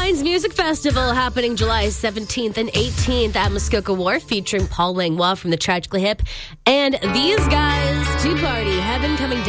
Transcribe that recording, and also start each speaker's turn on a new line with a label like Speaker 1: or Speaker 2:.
Speaker 1: Pines Music Festival happening July 17th and 18th at Muskoka Wharf, featuring Paul Langlois from the Tragically Hip and these guys to party. Heaven coming down.